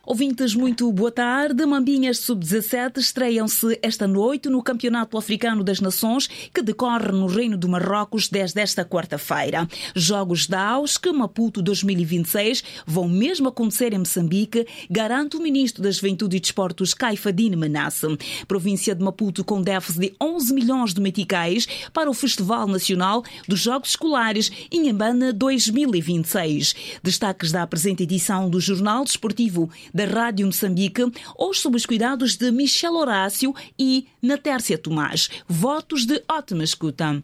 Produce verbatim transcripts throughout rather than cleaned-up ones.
Ouvintes, muito boa tarde. Mambinhas sub dezassete estreiam-se esta noite no Campeonato Africano das Nações, que decorre no Reino do Marrocos desde esta quarta-feira. Jogos da A U S C Maputo dois mil e vinte e seis vão mesmo acontecer em Moçambique, garante o ministro da Juventude e Desportos, Caifadine Menace. Província de Maputo com déficit de onze milhões de meticais para o Festival Nacional dos Jogos Escolares Inhambane dois mil e vinte e seis. Destaques da presente edição do Jornal Desportivo da Rádio Moçambique, hoje sob os cuidados de Michel Horácio e Natércia Tomás. Votos de ótima escuta.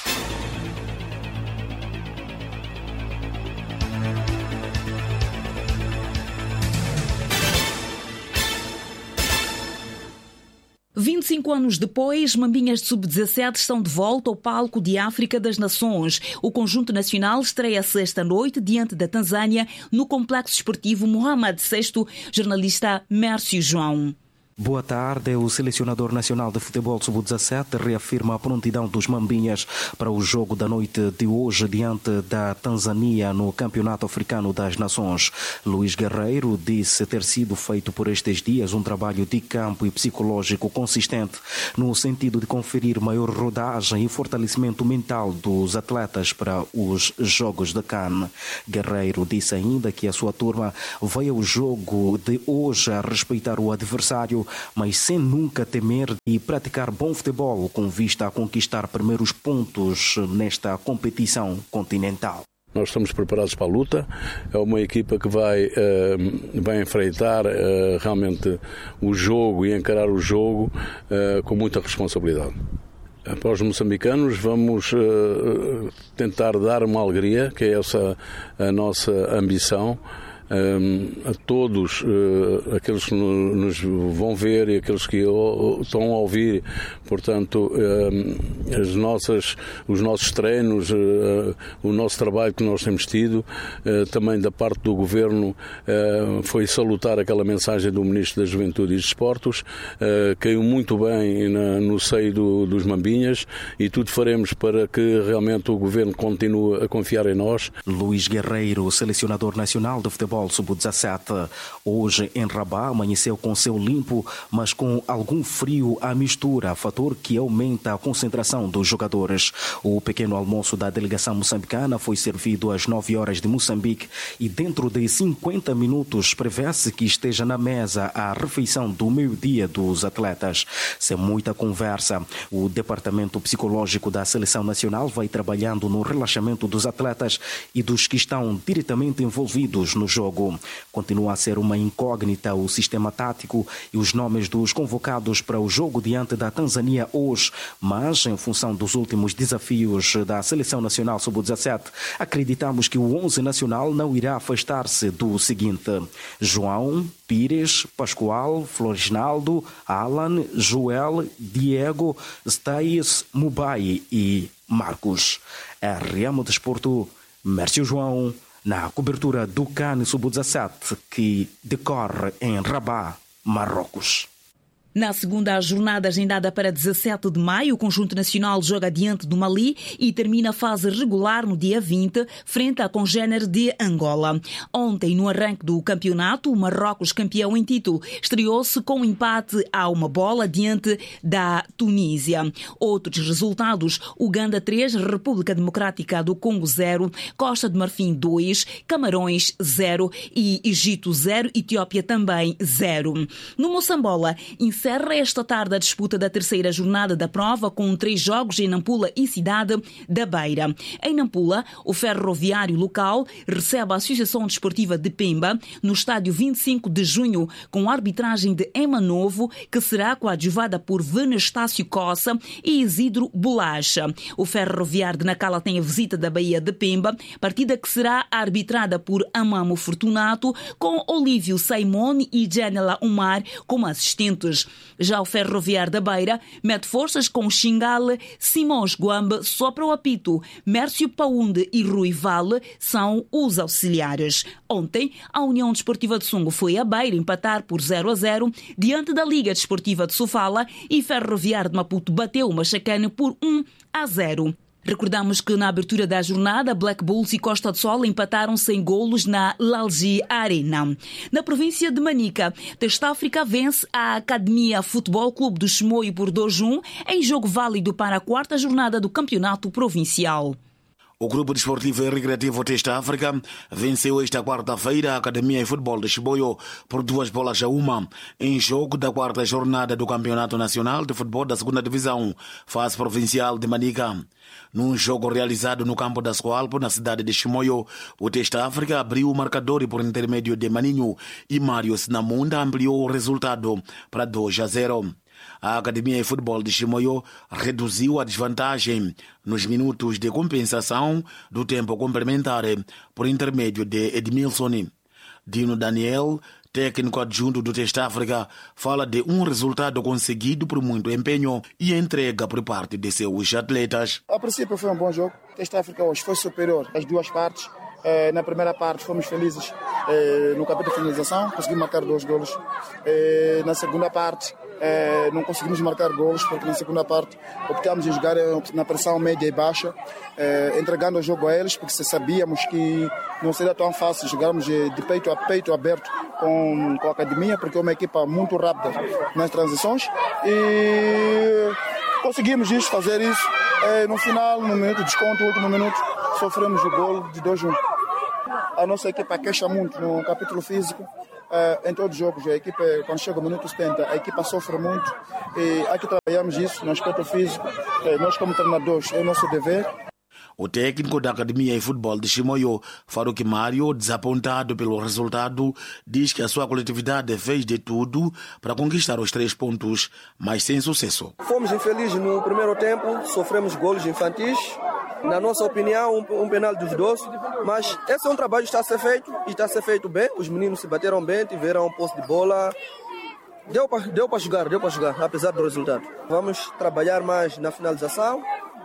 vinte e cinco anos depois, Mambinhas de sub dezassete estão de volta ao palco de África das Nações. O conjunto nacional estreia-se esta noite diante da Tanzânia no Complexo Esportivo Mohamed sexto, jornalista Mércio João. Boa tarde. O selecionador nacional de futebol sub dezassete reafirma a prontidão dos Mambinhas para o jogo da noite de hoje diante da Tanzânia no Campeonato Africano das Nações. Luís Guerreiro disse ter sido feito por estes dias um trabalho de campo e psicológico consistente no sentido de conferir maior rodagem e fortalecimento mental dos atletas para os Jogos de Cannes. Guerreiro disse ainda que a sua turma vai ao jogo de hoje a respeitar o adversário, mas sem nunca temer e praticar bom futebol com vista a conquistar primeiros pontos nesta competição continental. Nós estamos preparados para a luta, é uma equipa que vai, uh, vai enfrentar uh, realmente o jogo e encarar o jogo uh, com muita responsabilidade. Para os moçambicanos vamos uh, tentar dar uma alegria, que é essa a nossa ambição, a todos uh, aqueles que nos vão ver e aqueles que estão a ouvir, portanto uh, as nossas, os nossos treinos, uh, o nosso trabalho que nós temos tido, uh, também da parte do Governo, uh, foi salutar aquela mensagem do Ministro da Juventude e Desportos, uh, caiu muito bem na, no seio do, dos Mambinhas, e tudo faremos para que realmente o Governo continue a confiar em nós. Luís Guerreiro, selecionador nacional de futebol sub dezassete, hoje em Rabat amanheceu com céu limpo, mas com algum frio à mistura, fator que aumenta a concentração dos jogadores. O pequeno almoço da delegação moçambicana foi servido às nove horas de Moçambique e dentro de cinquenta minutos prevê-se que esteja na mesa a refeição do meio-dia dos atletas. Sem muita conversa, o departamento psicológico da seleção nacional vai trabalhando no relaxamento dos atletas e dos que estão diretamente envolvidos no jogo. Continua a ser uma incógnita o sistema tático e os nomes dos convocados para o jogo diante da Tanzânia hoje, mas em função dos últimos desafios da seleção nacional sub dezassete, acreditamos que o onze nacional não irá afastar-se do seguinte: João, Pires, Pascoal, Floresnaldo, Alan, Joel, Diego, Stais, Mubai e Marcos. R M Desporto, Mércio João, na cobertura do CAN sub dezassete que decorre em Rabat, Marrocos. Na segunda jornada agendada para dezassete de maio, o conjunto nacional joga diante do Mali e termina a fase regular no dia vinte, frente à congénere de Angola. Ontem, no arranque do campeonato, o Marrocos, campeão em título, estreou-se com um empate a uma bola diante da Tunísia. Outros resultados: Uganda três, República Democrática do Congo zero, Costa de Marfim dois, Camarões zero e Egito zero, Etiópia também zero. No Moçambola, encerra esta tarde a disputa da terceira jornada da prova com três jogos em Nampula e Cidade da Beira. Em Nampula, o ferroviário local recebe a Associação Desportiva de Pemba no estádio vinte e cinco de junho com a arbitragem de Ema Novo, que será coadjuvada por Venestácio Coça e Isidro Bolacha. O ferroviário de Nacala tem a visita da Baía de Pemba, partida que será arbitrada por Amamo Fortunato, com Olívio Saimone e Janela Umar como assistentes. Já o ferroviário da Beira mete forças com Xingale, Simões Guambe, sopra o apito, Mércio Paunde e Rui Vale são os auxiliares. Ontem, a União Desportiva de Sungo foi a Beira empatar por zero a zero diante da Liga Desportiva de Sofala e Ferroviário de Maputo bateu o Machacane por um a zero. Recordamos que na abertura da jornada, Black Bulls e Costa do Sol empataram sem golos na Lalji Arena. Na província de Manica, Testa África vence a Academia Futebol Clube do Chimoio por dois a um em jogo válido para a quarta jornada do campeonato provincial. O Grupo Desportivo e Recreativo Testa África venceu esta quarta-feira a Academia de Futebol de Chimoio por duas bolas a uma em jogo da quarta jornada do Campeonato Nacional de Futebol da segunda Divisão, fase provincial de Manica. Num jogo realizado no campo da Soalpo, na cidade de Chimoio, o Testa África abriu o marcador e por intermédio de Maninho e Mário Sinamunda ampliou o resultado para dois a zero. A Academia de Futebol de Chimoio reduziu a desvantagem nos minutos de compensação do tempo complementar por intermédio de Edmilson. Dino Daniel, técnico adjunto do Testa África, fala de um resultado conseguido por muito empenho e entrega por parte de seus atletas. A princípio foi um bom jogo. Testa África hoje foi superior às duas partes. Eh, na primeira parte fomos felizes eh, no capítulo de finalização, conseguimos marcar dois golos. Eh, na segunda parte eh, não conseguimos marcar golos, porque na segunda parte optamos em jogar na pressão média e baixa, eh, entregando o jogo a eles, porque sabíamos que não seria tão fácil jogarmos de, de peito a peito aberto com, com a Academia, porque é uma equipa muito rápida nas transições. E conseguimos isso, fazer isso. Eh, no final, no minuto de desconto, no último minuto, sofremos o golo de dois a um. A nossa equipa queixa muito no capítulo físico, uh, em todos os jogos. A equipa, quando chega o minuto setenta, a equipa sofre muito e aqui trabalhamos isso no aspecto físico. Uh, nós, como treinadores, é o nosso dever. O técnico da Academia de Futebol de Chimoio, Farouk Mário, desapontado pelo resultado, diz que a sua coletividade fez de tudo para conquistar os três pontos, mas sem sucesso. Fomos infelizes no primeiro tempo, sofremos golos infantis. Na nossa opinião, um, um penal duvidoso, mas esse é um trabalho que está a ser feito e está a ser feito bem. Os meninos se bateram bem, tiveram um posse de bola. Deu para deu para jogar, deu para jogar, apesar do resultado. Vamos trabalhar mais na finalização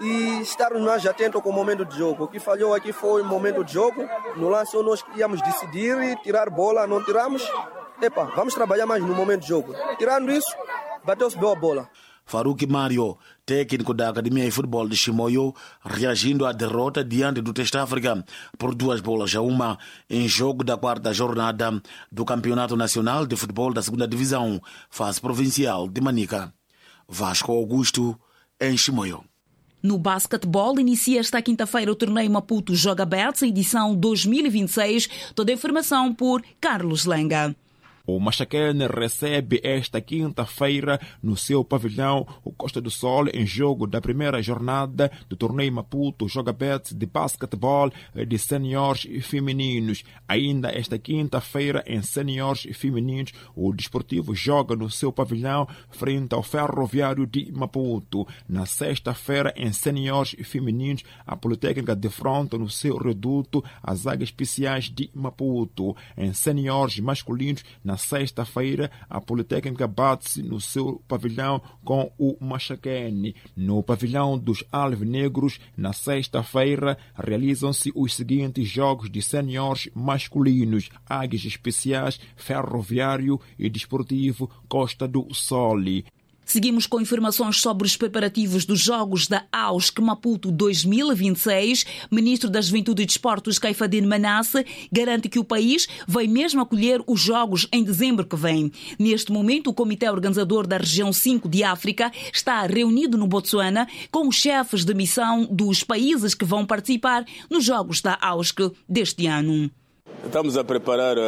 e estarmos mais atentos com o momento de jogo. O que falhou aqui foi o momento de jogo. No lance nós íamos decidir e tirar bola, não tiramos. Epa, vamos trabalhar mais no momento de jogo. Tirando isso, bateu-se bem a bola. Farouk Mário, técnico da Academia de Futebol de Chimoio, reagindo à derrota diante do Testa África por duas bolas a uma em jogo da quarta jornada do Campeonato Nacional de Futebol da segunda Divisão, fase provincial de Manica. Vasco Augusto, em Chimoio. No basquetebol, inicia esta quinta-feira o torneio Maputo Joga Bets, edição dois mil e vinte e seis. Toda a informação por Carlos Lenga. O Machaquene recebe esta quinta-feira no seu pavilhão o Costa do Sol em jogo da primeira jornada do torneio Maputo Joga Bets de basquetebol de seniores femininos. Ainda esta quinta-feira em seniores femininos o Desportivo joga no seu pavilhão frente ao Ferroviário de Maputo. Na sexta-feira em seniores femininos a Politécnica defronta no seu reduto as Águias Especiais de Maputo. Em seniores masculinos na sexta-feira, a Politécnica bate-se no seu pavilhão com o Machaquene. No pavilhão dos Alvinegros, na sexta-feira, realizam-se os seguintes jogos de seniores masculinos: Águias Especiais, Ferroviário e Desportivo Costa do Sol. Seguimos com informações sobre os preparativos dos Jogos da A U S C Maputo dois mil e vinte e seis. Ministro da Juventude e Desportos, Caifadine Manasse, garante que o país vai mesmo acolher os Jogos em dezembro que vem. Neste momento, o Comitê Organizador da Região cinco de África está reunido no Botsuana com os chefes de missão dos países que vão participar nos Jogos da A U S C deste ano. Estamos a preparar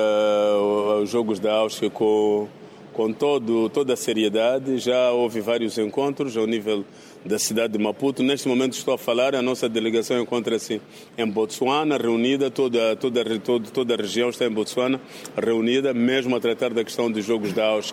uh, os Jogos da A U S C com... com todo, toda a seriedade. Já houve vários encontros ao nível da cidade de Maputo. Neste momento estou a falar, a nossa delegação encontra-se em Botsuana, reunida, toda, toda, toda, toda a região está em Botsuana, reunida, mesmo a tratar da questão dos Jogos da A U S C.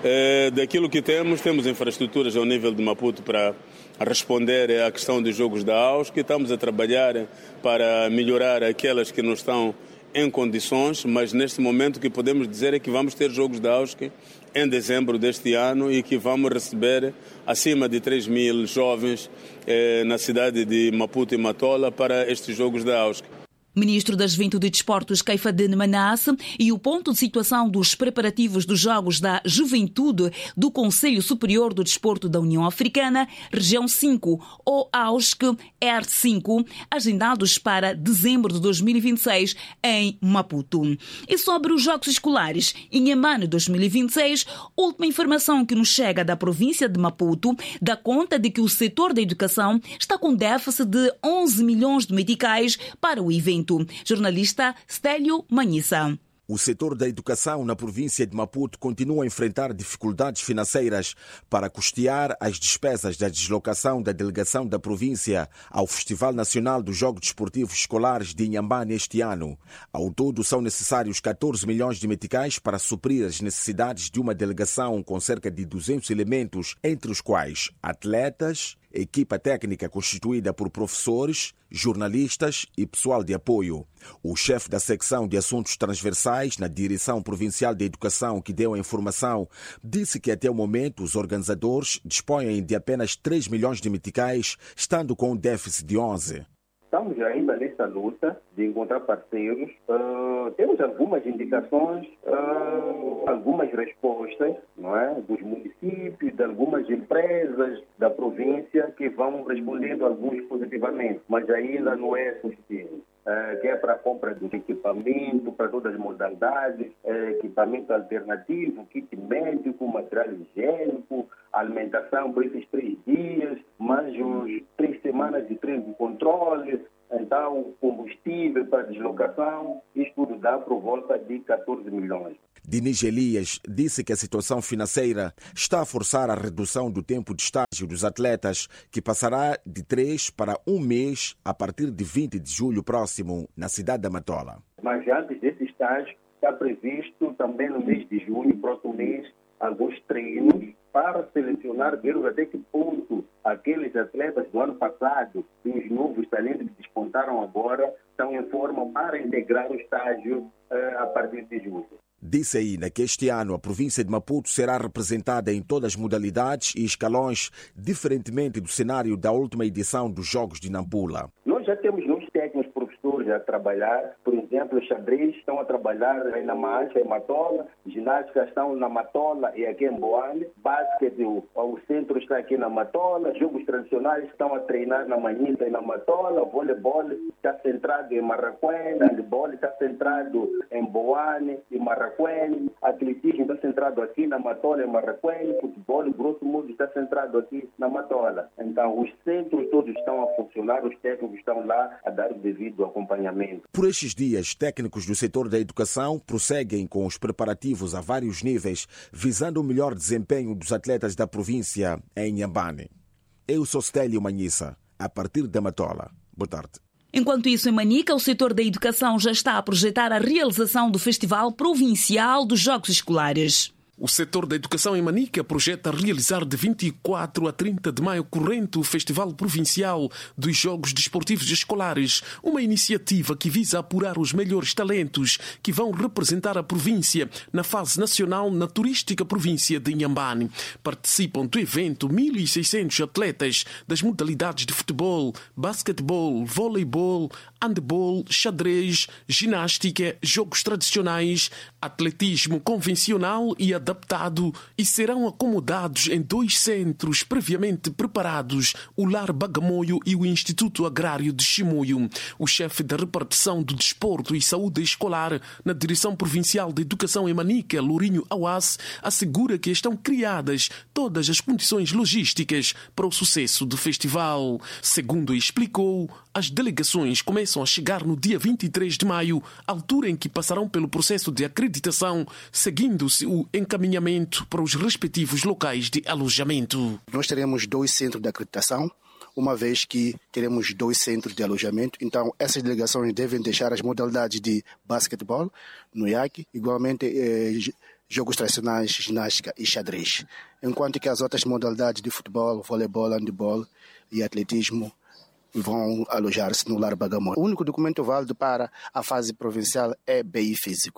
É, daquilo que temos, temos infraestruturas ao nível de Maputo para responder à questão dos Jogos da A U S C. Estamos a trabalhar para melhorar aquelas que não estão em condições, mas neste momento o que podemos dizer é que vamos ter Jogos da A U S C em dezembro deste ano e que vamos receber acima de três mil jovens eh, na cidade de Maputo e Matola para estes Jogos da A U S C. Ministro da Juventude e Desportos, Caifadine Manasse, e o ponto de situação dos preparativos dos Jogos da Juventude do Conselho Superior do Desporto da União Africana, Região cinco, ou A U S C R cinco, agendados para dezembro de dois mil e vinte e seis em Maputo. E sobre os Jogos Escolares, em Inhambane dois mil e vinte e seis, última informação que nos chega da província de Maputo dá conta de que o setor da educação está com déficit de onze milhões de meticais para o evento. Jornalista Stélio Manhissa. O setor da educação na província de Maputo continua a enfrentar dificuldades financeiras para custear as despesas da deslocação da delegação da província ao Festival Nacional dos Jogos Desportivos Escolares de Inhambane este ano. Ao todo, são necessários catorze milhões de meticais para suprir as necessidades de uma delegação com cerca de duzentos elementos, entre os quais atletas, equipa técnica constituída por professores, jornalistas e pessoal de apoio. O chefe da secção de assuntos transversais na Direção Provincial de Educação, que deu a informação, disse que até o momento os organizadores dispõem de apenas três milhões de meticais, estando com um déficit de onze. Estamos ainda nessa luta de encontrar parceiros. Uh, temos algumas indicações, uh, algumas respostas, não é, dos municípios, de algumas empresas da província que vão respondendo alguns positivamente, mas ainda não é suficiente. Uh, que é para a compra do equipamento, para todas as modalidades, uh, equipamento alternativo, kit médico, material higiênico, alimentação por esses três dias, mais os três semanas de treino de controle, então combustível para deslocação, isto tudo dá por volta de catorze milhões. Diniz Elias disse que a situação financeira está a forçar a redução do tempo de estágio dos atletas, que passará de três para um mês a partir de vinte de julho próximo, na cidade da Matola. Mas antes desse estágio, está previsto também no mês de junho, próximo mês, alguns treinos para selecionar, ver até que ponto aqueles atletas do ano passado e os novos talentos que despontaram agora estão em forma para integrar o estágio uh, a partir de julho. Disse ainda que este ano a província de Maputo será representada em todas as modalidades e escalões, diferentemente do cenário da última edição dos Jogos de Nampula. Nós já temos nos técnicos professores a trabalhar, por exemplo, xadrez estão a trabalhar na Mancha, em Matola, ginástica estão na Matola e aqui em Boane, basquete, o, o centro está aqui na Matola, jogos tradicionais estão a treinar na Manhita e na Matola, voleibol está centrado em Marraquém, handebol está centrado em Boane e Marraquém, atletismo está centrado aqui na Matola e Marraquém, futebol, grosso modo, está centrado aqui na Matola. Então, os centros todos estão a funcionar, os técnicos estão lá a dar o devido acompanhamento. Por estes dias, técnicos do setor da educação prosseguem com os preparativos a vários níveis, visando o melhor desempenho dos atletas da província em Inhambane. Eu sou Stélio Manhissa, a partir da Matola. Boa tarde. Enquanto isso, em Manica, o setor da educação já está a projetar a realização do Festival Provincial dos Jogos Escolares. O setor da educação em Manica projeta realizar de vinte e quatro a trinta de maio corrente o Festival Provincial dos Jogos Desportivos Escolares, uma iniciativa que visa apurar os melhores talentos que vão representar a província na fase nacional na turística província de Inhambane. Participam do evento mil e seiscentos atletas das modalidades de futebol, basquetebol, voleibol, handebol, xadrez, ginástica, jogos tradicionais, atletismo convencional e adaptado, e serão acomodados em dois centros previamente preparados, o Lar Bagamoio e o Instituto Agrário de Chimoio. O chefe da repartição do Desporto e Saúde Escolar na Direção Provincial de Educação em Manica, Lourinho Awas, assegura que estão criadas todas as condições logísticas para o sucesso do festival. Segundo explicou, as delegações começam a chegar no dia vinte e três de maio, altura em que passarão pelo processo de acreditação, seguindo-se o encaminhamento para os respectivos locais de alojamento. Nós teremos dois centros de acreditação, uma vez que teremos dois centros de alojamento. Então, essas delegações devem deixar as modalidades de basquetebol, no I A C, igualmente eh, jogos tradicionais, ginástica e xadrez. Enquanto que as outras modalidades de futebol, voleibol, handebol e atletismo vão alojar-se no Lar Bagamoio. O único documento válido para a fase provincial é B I físico.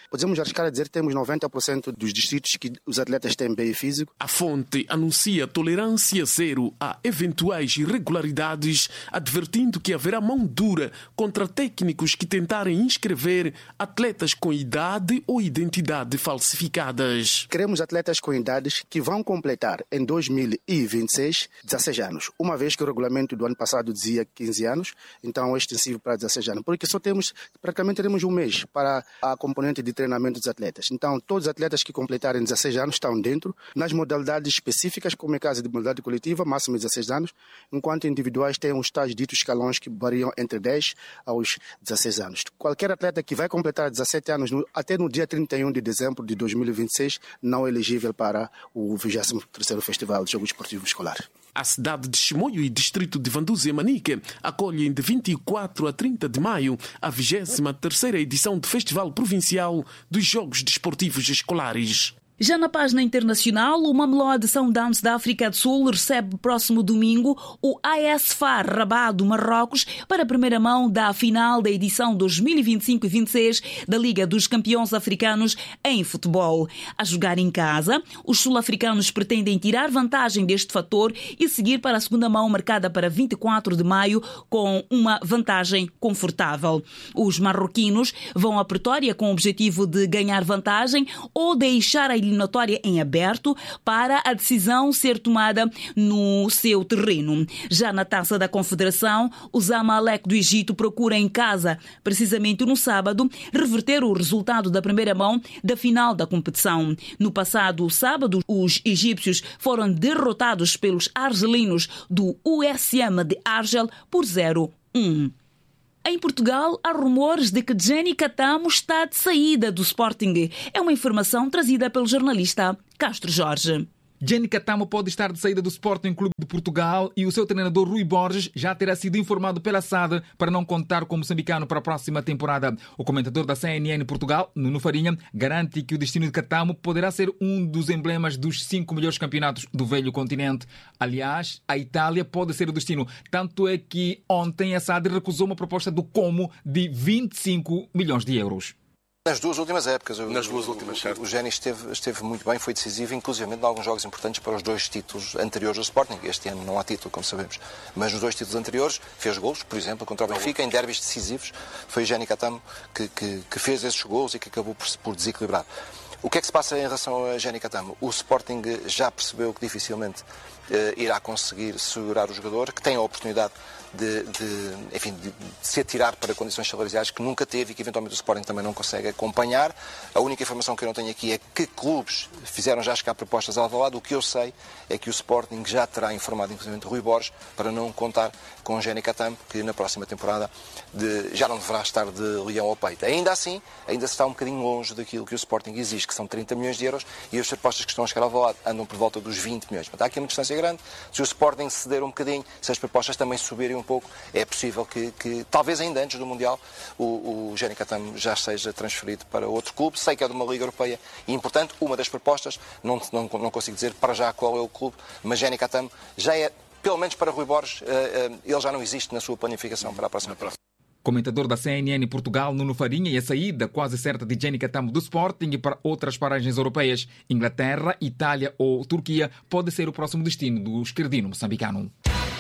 podemos arriscar a dizer que temos noventa por cento dos distritos que os atletas têm bem físico. A fonte anuncia tolerância zero a eventuais irregularidades, advertindo que haverá mão dura contra técnicos que tentarem inscrever atletas com idade ou identidade falsificadas. Queremos atletas com idades que vão completar em dois mil e vinte e seis dezesseis anos, uma vez que o regulamento do ano passado dizia quinze anos, então é extensivo para dezesseis anos, porque só temos, praticamente teremos um mês para a componente de treinamento dos atletas. Então todos os atletas que completarem dezesseis anos estão dentro, nas modalidades específicas, como é caso de modalidade coletiva, máximo dezesseis anos, enquanto individuais têm os tais ditos escalões que variam entre dez aos dezesseis anos. Qualquer atleta que vai completar dezessete anos no, até no dia trinta e um de dezembro de dois mil e vinte e seis não é elegível para o vigésimo terceiro Festival de Jogos Esportivos Escolares. A cidade de Chimoio e distrito de Vanduze e Manique acolhem de vinte e quatro a trinta de maio a vigésima terceira edição do Festival Provincial dos Jogos Desportivos Escolares. Já na página internacional, o Mamelodi Sundowns da África do Sul recebe próximo domingo o A S F A R Rabat do Marrocos para a primeira mão da final da edição dois mil e vinte e cinco e vinte e seis da Liga dos Campeões Africanos em futebol. A jogar em casa, os sul-africanos pretendem tirar vantagem deste fator e seguir para a segunda mão marcada para vinte e quatro de maio com uma vantagem confortável. Os marroquinos vão a Pretória com o objetivo de ganhar vantagem ou deixar a eliminatória em aberto para a decisão ser tomada no seu terreno. Já na Taça da Confederação, o Zamalek do Egito procura em casa, precisamente no sábado, reverter o resultado da primeira mão da final da competição. No passado sábado, os egípcios foram derrotados pelos argelinos do U S M de Argel por zero a um. Em Portugal, há rumores de que Jenny Catamo está de saída do Sporting. É uma informação trazida pelo jornalista Castro Jorge. Jenny Catamo pode estar de saída do Sporting Clube de Portugal e o seu treinador Rui Borges já terá sido informado pela S A D para não contar com o moçambicano para a próxima temporada. O comentador da C N N Portugal, Nuno Farinha, garante que o destino de Catamo poderá ser um dos emblemas dos cinco melhores campeonatos do velho continente. Aliás, a Itália pode ser o destino. Tanto é que ontem a S A D recusou uma proposta do Como de vinte e cinco milhões de euros. Nas duas últimas épocas. Nas duas últimas, o, certo. O Jenny esteve, esteve muito bem, foi decisivo, inclusive em alguns jogos importantes para os dois títulos anteriores do Sporting. Este ano não há título, como sabemos. Mas nos dois títulos anteriores fez golos, por exemplo, contra o Benfica, em derbys decisivos. Foi o Jenny Catamo que, que, que fez esses golos e que acabou por, por desequilibrar. O que é que se passa em relação a Jenny Catamo? O Sporting já percebeu que dificilmente uh, irá conseguir segurar o jogador, que tem a oportunidade de, de, enfim, de, de se atirar para condições salariais que nunca teve e que eventualmente o Sporting também não consegue acompanhar. A única informação que eu não tenho aqui é que clubes fizeram já chegar propostas ao Alvalade. O que eu sei é que o Sporting já terá informado inclusive Rui Borges para não contar com o Jenny Catamo, que na próxima temporada de, já não deverá estar de leão ao peito. Ainda assim, ainda se está um bocadinho longe daquilo que o Sporting exige, que são trinta milhões de euros, e as propostas que estão a chegar ao Alvalade andam por volta dos vinte milhões. Mas há aqui uma distância grande. Se o Sporting ceder um bocadinho, se as propostas também subirem um pouco, é possível que, que talvez ainda antes do Mundial, o, o Jenny Catamo já seja transferido para outro clube. Sei que é de uma Liga Europeia e importante. Uma das propostas, não, não, não consigo dizer para já qual é o clube, mas Jenny Catamo já é, pelo menos para Rui Borges, ele já não existe na sua planificação para a próxima temporada. Comentador da C N N Portugal, Nuno Farinha, e a saída quase certa de Jenny Catamo do Sporting e para outras paragens europeias, Inglaterra, Itália ou Turquia, pode ser o próximo destino do esquerdino moçambicano.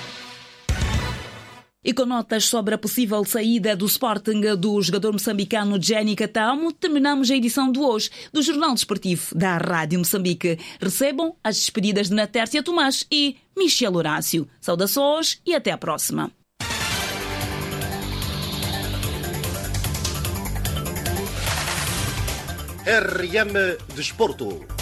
E com notas sobre a possível saída do Sporting do jogador moçambicano Jenny Catamo, terminamos a edição de hoje do Jornal Desportivo da Rádio Moçambique. Recebam as despedidas de Natércia Tomás e Michel Horácio. Saudações e até à próxima. R M Desporto.